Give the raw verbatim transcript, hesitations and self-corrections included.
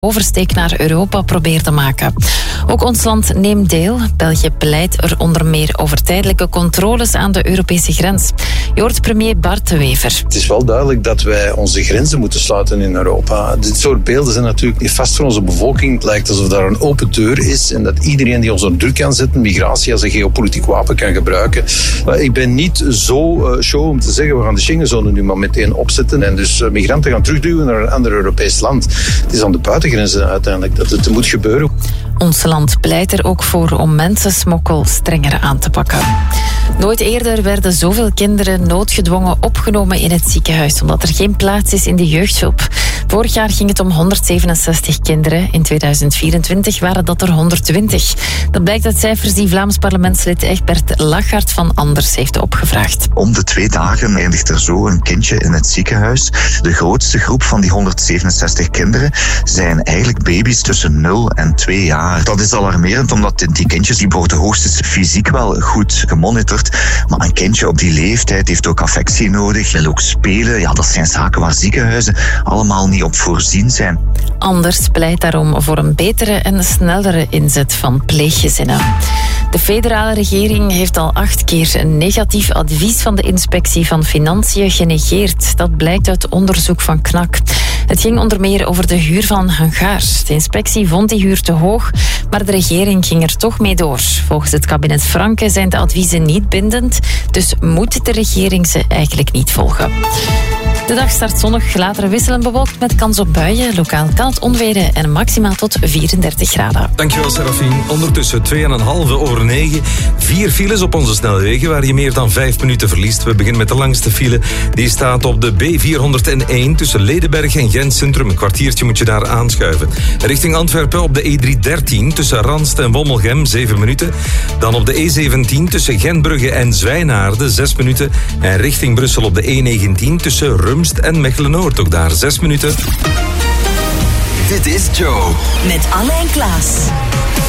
oversteek naar Europa probeert te maken. Ook ons land neemt deel. België pleit er onder meer over tijdelijke controles aan de Europese grens. Je hoort premier Bart De Wever. Het is wel duidelijk dat wij onze grenzen moeten sluiten in Europa. Dit soort beelden zijn natuurlijk niet vast voor onze bevolking. Het lijkt alsof daar een open deur is en dat iedereen die ons onder druk kan zetten, migratie als een geopolitiek wapen kan gebruiken. Ik ben niet zo show om te zeggen, we gaan de Schengenzone nu maar meteen opzetten en dus migranten gaan terugduwen naar een ander Europees land. Het is aan de buitengrenzen uiteindelijk dat het moet gebeuren. Ons land pleit er ook voor om mensensmokkel strenger aan te pakken. Nooit eerder werden zoveel kinderen noodgedwongen opgenomen in het ziekenhuis, omdat er geen plaats is in de jeugdhulp. Vorig jaar ging het om honderdzevenenzestig kinderen. In tweeduizend vierentwintig waren dat er honderdtwintig. Dat blijkt uit cijfers die Vlaams parlementslid Egbert Lachart van Anders heeft opgevraagd. Om de twee dagen eindigt er zo een kindje in het ziekenhuis. De grootste groep van die honderdzevenenzestig kinderen zijn eigenlijk baby's tussen nul en twee jaar. Dat is alarmerend, omdat die kindjes die worden hoogstens fysiek wel goed gemonitord. Maar een kindje op die leeftijd heeft ook affectie nodig, wil ook spelen. Ja, dat zijn zaken waar ziekenhuizen allemaal niet op voorzien zijn. Anders pleit daarom voor een betere en snellere inzet van pleeggezinnen. De federale regering heeft al acht keer een negatief advies van de Inspectie van Financiën genegeerd. Dat blijkt uit onderzoek van K N A K. Het ging onder meer over de huur van een hangar. De inspectie vond die huur te hoog, maar de regering ging er toch mee door. Volgens het kabinet Franke zijn de adviezen niet bindend, dus moet de regering ze eigenlijk niet volgen. De dag start zonnig, later wisselend bewolkt met kans op buien. Lokaal kan het onweren en maximaal tot vierendertig graden. Dankjewel, Serafine. Ondertussen twee en een halve over negen. Vier files op onze snelwegen waar je meer dan vijf minuten verliest. We beginnen met de langste file. Die staat op de B vierhonderdéén tussen Ledenberg en Gent Centrum. Een kwartiertje moet je daar aanschuiven. Richting Antwerpen op de E driehonderddertien tussen Ranst en Wommelgem, zeven minuten. Dan op de E zeventien tussen Gentbrugge en Zwijnaarden, zes minuten. En richting Brussel op de E negentien tussen Rumst en Mechelen-Noord, ook daar zes minuten. Dit is Joe. Met Anne en Klaas.